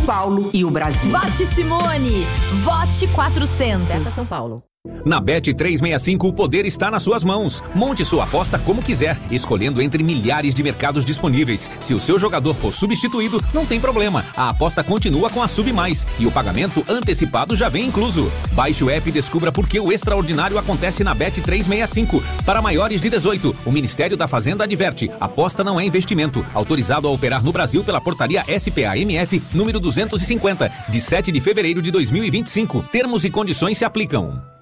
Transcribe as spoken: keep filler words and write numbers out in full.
Paulo e o Brasil. Vote Simone. Vote quatrocentos. São Paulo. Na Bet trezentos e sessenta e cinco, o poder está nas suas mãos. Monte sua aposta como quiser, escolhendo entre milhares de mercados disponíveis. Se o seu jogador for substituído, não tem problema. A aposta continua com a Sub Mais e o pagamento antecipado já vem incluso. Baixe o app e descubra por que o extraordinário acontece na Bet trezentos e sessenta e cinco. Para maiores de dezoito, o Ministério da Fazenda adverte: aposta não é investimento. Autorizado a operar no Brasil pela portaria S P A M F número duzentos e cinquenta, de sete de fevereiro de dois mil e vinte e cinco. Termos e condições se aplicam.